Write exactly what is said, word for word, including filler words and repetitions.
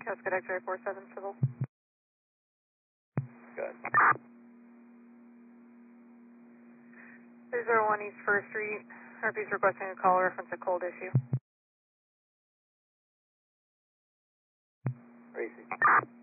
Cascade X-ray four seven civil. Good. three zero one East First Street. R P's requesting a call reference a cold issue. Tracy.